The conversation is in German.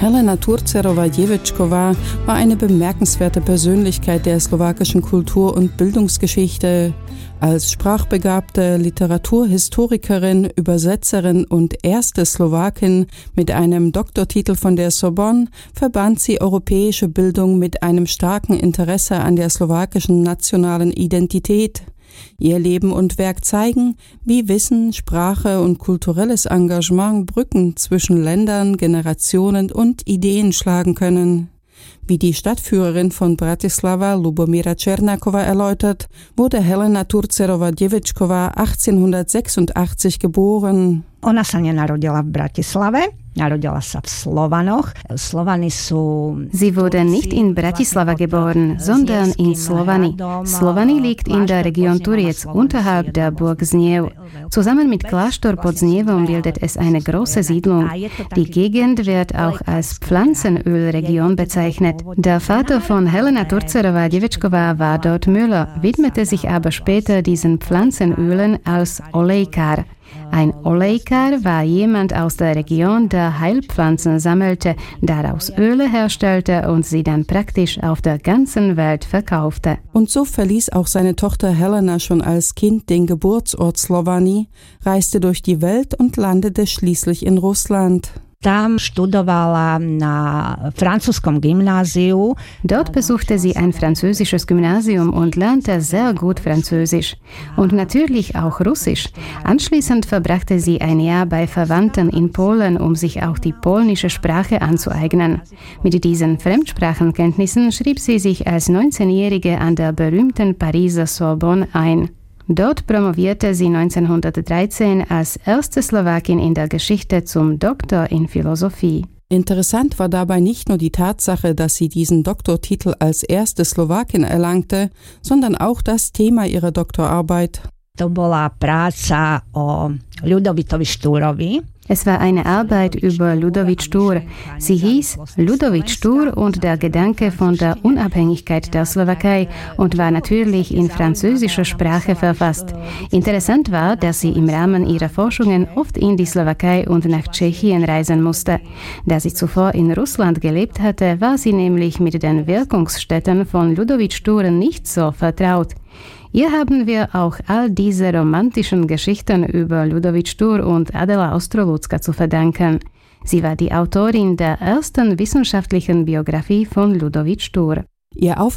Helena Turcerová-Děvečková war eine bemerkenswerte Persönlichkeit der slowakischen Kultur- und Bildungsgeschichte. Als sprachbegabte Literaturhistorikerin, Übersetzerin und erste Slowakin mit einem Doktortitel von der Sorbonne verband sie europäische Bildung mit einem starken Interesse an der slowakischen nationalen Identität. Ihr Leben und Werk zeigen, wie Wissen, Sprache und kulturelles Engagement Brücken zwischen Ländern, Generationen und Ideen schlagen können. Wie die Stadtführerin von Bratislava, Lubomíra Černáková, erläutert, wurde Helena Turcerová-Děvečková 1886 geboren. Ona sa nenarodila v Bratislave, narodila sa v Slovanoch. Sie wurde nicht in Bratislava geboren, sondern in Slovany. Slovany liegt in der Region Turec unterhalb der Burg Zniev. Zusammen mit Kláštor pod Znievom bildet es eine große Siedlung. Die Gegend wird auch als Pflanzenölregion bezeichnet. Der Vater von Helena Turcerová-Děvečková war dort Müller, widmete sich aber später diesen Pflanzenölen als Olejkar. Ein Olejkar war jemand aus der Region, der Heilpflanzen sammelte, daraus Öle herstellte und sie dann praktisch auf der ganzen Welt verkaufte. Und so verließ auch seine Tochter Helena schon als Kind den Geburtsort Slovany, reiste durch die Welt und landete schließlich in Russland. Tam študovala na francúzskom Gymnáziu. Dort besuchte sie ein französisches Gymnasium und lernte sehr gut Französisch und natürlich auch Russisch. Anschließend verbrachte sie ein Jahr bei Verwandten in Polen, um sich auch die polnische Sprache anzueignen. Mit diesen Fremdsprachenkenntnissen schrieb sie sich als 19-Jährige an der berühmten Pariser Sorbonne ein. Dort promovierte sie 1913 als erste Slowakin in der Geschichte zum Doktor in Philosophie. Interessant war dabei nicht nur die Tatsache, dass sie diesen Doktortitel als erste Slowakin erlangte, sondern auch das Thema ihrer Doktorarbeit. To bola práca o Ľudovítovi Štúrovi. Es war eine Arbeit über Ľudovít Štúr. Sie hieß Ľudovít Štúr und der Gedanke von der Unabhängigkeit der Slowakei und war natürlich in französischer Sprache verfasst. Interessant war, dass sie im Rahmen ihrer Forschungen oft in die Slowakei und nach Tschechien reisen musste. Da sie zuvor in Russland gelebt hatte, war sie nämlich mit den Wirkungsstätten von Ľudovít Štúr nicht so vertraut. Ihr haben wir auch all diese romantischen Geschichten über Ľudovít Štúr und Adela Ostrolúcka zu verdanken. Sie war die Autorin der ersten wissenschaftlichen Biografie von Ľudovít Štúr. Ihr